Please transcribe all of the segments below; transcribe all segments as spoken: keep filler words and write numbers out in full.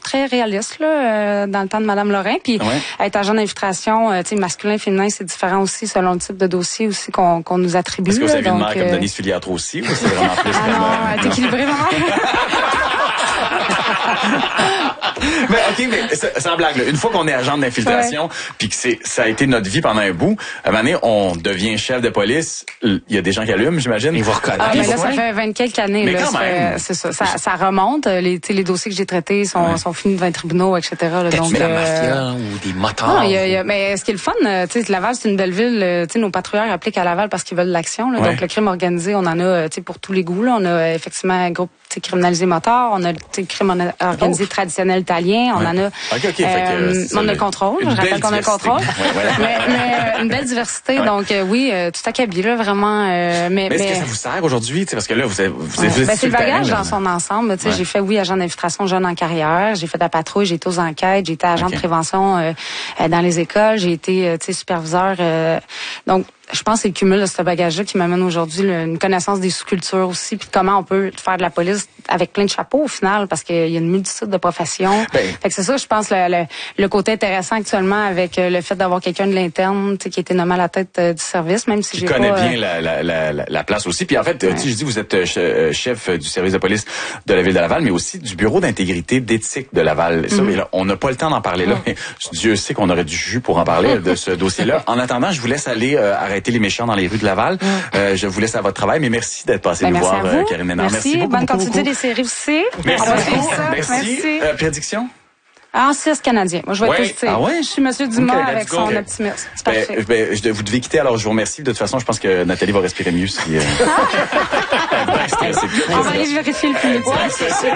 très réaliste là, euh, dans le temps de Madame Lorrain. Puis ouais. être agent d'infiltration, euh, tu sais, masculin, féminin, c'est différent aussi selon le type de dossier aussi qu'on, qu'on nous attribue. Est-ce que vous avez là, une donc, mère comme euh... Denise Filiatro aussi, ou c'est vraiment plus ah comme... non, euh... t'es équilibré, maman? Mais ok, mais sans blague, là, une fois qu'on est agent d'infiltration, ouais. puis que c'est ça a été notre vie pendant un bout, à un moment donné, on devient chef de police. Il y a des gens qui allument, j'imagine. Ils vont reconnaître. Ah, mais là, ça fait vingt quelques années. Mais là, quand même. C'est ça, ça, ça remonte. Les, les dossiers que j'ai traités sont, ouais. sont finis devant les tribunaux, et cetera. Là, donc, mais euh... la mafia ou des motards. Non, y a, y a, mais ce qui est le fun, tu sais, Laval, c'est une belle ville. Tu sais, nos patrouilleurs appliquent à Laval parce qu'ils veulent l'action. Là, ouais. Donc le crime organisé, on en a, tu sais, pour tous les goûts. Là, on a effectivement un groupe criminalisé moteur, on a le crime organisé oh. traditionnel italien, on ouais. en a okay, okay, euh, fait que on a le contrôle, je rappelle qu'on a le contrôle. ouais, ouais. mais, mais une belle diversité, ouais. donc euh, oui, euh, tout acabit là, vraiment. Euh, mais, mais est-ce mais... que ça vous sert aujourd'hui, parce que là, vous êtes, vous êtes, ouais. ben, c'est le bagage terrain, dans son ensemble. Ouais. J'ai fait, oui, agent d'infiltration jeune en carrière, j'ai fait de la patrouille, j'ai été aux enquêtes, j'ai été agent okay. de prévention euh, dans les écoles, j'ai été, tu sais, superviseur. Euh, donc, je pense que c'est le cumul de ce bagage-là qui m'amène aujourd'hui là, une connaissance des sous-cultures aussi, puis comment on peut faire de la police avec plein de chapeaux au final, parce qu'il y a une multitude de professions. Ben, fait que c'est ça, je pense, le, le, le côté intéressant actuellement avec le fait d'avoir quelqu'un de l'interne qui a été nommé à la tête euh, du service, même si j'ai pas... Qui connaît bien euh... la, la, la, la place aussi. Puis en fait, ouais. tu sais, je dis, vous êtes euh, chef du service de police de la ville de Laval, mais aussi du bureau d'intégrité d'éthique de Laval. Mm-hmm. Ça, mais là, on n'a pas le temps d'en parler là, mm-hmm. mais Dieu sait qu'on aurait du jus pour en parler de ce dossier-là. En attendant, je vous laisse aller euh, arrêter les méchants dans les rues de Laval. Mm. Euh, je vous laisse à votre travail, mais merci d'être passé ben, nous voir, euh, Karine Ménard. Merci, merci beaucoup. Bonne beaucoup, continuité beaucoup. des séries aussi. Merci. On va suivre ça. Merci. merci. Euh, prédiction? En six Canadiens. Moi, je vais ouais. être positive. Ah ouais? Je suis Monsieur Dumas okay, avec son okay. optimisme. C'est ben, parfait. Ben, je, vous devez quitter, alors je vous remercie. De toute façon, je pense que Nathalie va respirer mieux si... Euh... On va aller vérifier le plus. Ouais, c'est sûr.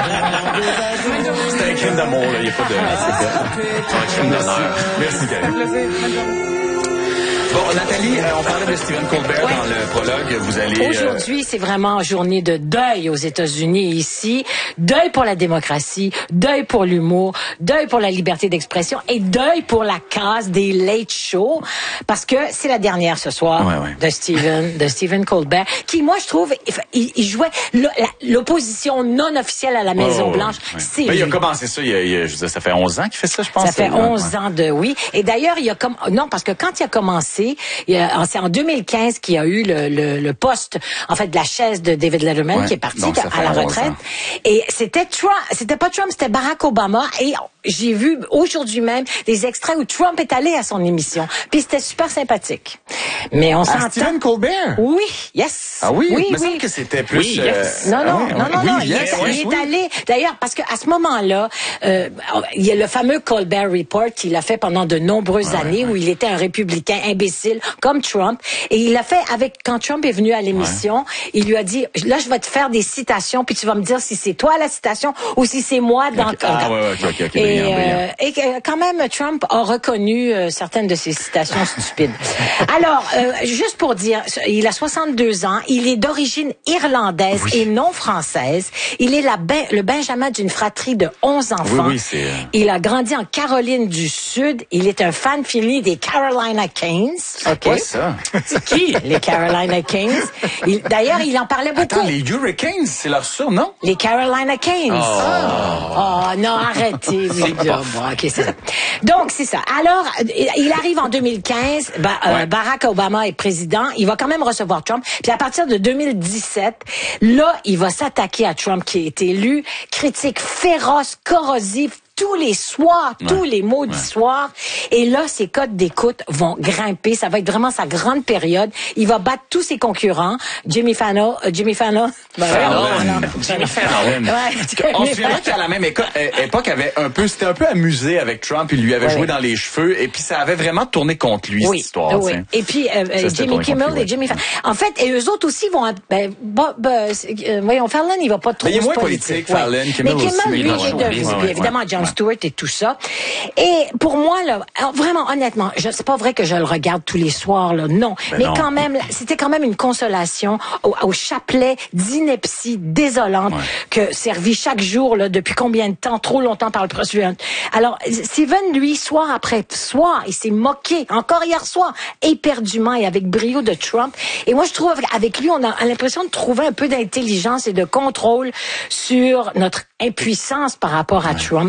C'est un crime d'amour, là. Il n'y a pas de... C'est un crime d'honneur. Merci, Karine. Bon, Nathalie, euh, on parlait de Stephen Colbert ouais. dans le prologue. Vous allez... Aujourd'hui, euh... c'est vraiment journée de deuil aux États-Unis ici. Deuil pour la démocratie, deuil pour l'humour, deuil pour la liberté d'expression et deuil pour la case des late shows. Parce que c'est la dernière ce soir ouais, ouais. de Stephen, de Stephen Colbert, qui, moi, je trouve, il, il jouait l'opposition non officielle à la Maison-Blanche. Oh, ouais. C'est ben, il a commencé ça, il a, il a, je veux dire, ça fait onze ans qu'il fait ça, je pense. Ça fait onze ans de oui. Et d'ailleurs, il a comme non, parce que quand il a commencé, c'est en deux mille quinze qu'il y a eu le, le, le poste, en fait, de la chaise de David Letterman ouais, qui est parti donc, à la retraite. Et c'était Trump, c'était pas Trump, c'était Barack Obama. Et j'ai vu aujourd'hui même des extraits où Trump est allé à son émission. Puis c'était super sympathique. Mais on s'entend. Stephen Colbert? Oui, yes. Ah oui? Oui, il me oui. semble que c'était plus... Oui, yes. euh... Non, non, ah, non, non, oui, non. Yes, il est, oui, il est oui. allé... D'ailleurs, parce qu'à ce moment-là, euh, il y a le fameux Colbert Report qu'il a fait pendant de nombreuses ouais, années ouais. où il était un républicain imbécile comme Trump. Et il l'a fait avec... Quand Trump est venu à l'émission, ouais. il lui a dit, là, je vais te faire des citations, puis tu vas me dire si c'est toi la citation ou si c'est moi dans... Okay. Ah, ouais, ok, ok, ok. Et, brillant, brillant. Euh, et quand même, Trump a reconnu euh, certaines de ses citations stupides. Alors, euh, juste pour dire, il a soixante-deux ans, il est d'origine irlandaise oui. et non française. Il est la ben, le benjamin d'une fratrie de onze enfants. Oui, oui, c'est... Euh... Il a grandi en Caroline du Sud. Il est un fan fini des Carolina Canes. C'est quoi ça? C'est qui? Les Carolina Canes. Il, d'ailleurs, il en parlait beaucoup. Attends, les Hurricanes, c'est leur surnom? Les Carolina Canes. Oh, oh non, arrêtez. Oui, bon, okay, c'est ça. Donc, c'est ça. Alors, il arrive en deux mille quinze. Bah, ouais. euh, Barack Obama est président. Il va quand même recevoir Trump. Puis à partir de deux mille dix-sept, là, il va s'attaquer à Trump qui est élu. Critique féroce, corrosive, tous les soirs, ouais. tous les maudits ouais. soirs. Et là, ses codes d'écoute vont grimper. Ça va être vraiment sa grande période. Il va battre tous ses concurrents. Jimmy Fallon, euh, Jimmy Fallon. Ben, Fallon. Jimmy Fallon. Ouais, on se souvient qu'à la même éco- époque, avait un peu, c'était un peu amusé avec Trump. Il lui avait ouais. joué dans les cheveux. Et puis, ça avait vraiment tourné contre lui, oui. cette histoire. Oui. Et puis, euh, ça, Jimmy Kimmel et Jimmy Fallon. En fait, et eux autres aussi vont... Ben, bah, bah, euh, voyons, Fallon, il va pas trop... Mais il est moins politique, Fallon. Ouais. Kimmel Mais Kimmel, aussi, lui, il est de... Évidemment, Jon Stewart et tout ça. Et pour moi, là, vraiment, honnêtement, je, c'est pas vrai que je le regarde tous les soirs, là, non. Ben Mais non. quand même, c'était quand même une consolation au, au chapelet d'ineptie désolante ouais. que servi chaque jour, là, depuis combien de temps, trop longtemps par le procureur. Alors, Stephen, lui, soir après soir, il s'est moqué, encore hier soir, éperdument et avec brio de Trump. Et moi, je trouve, avec lui, on a l'impression de trouver un peu d'intelligence et de contrôle sur notre impuissance par rapport à ouais. Trump.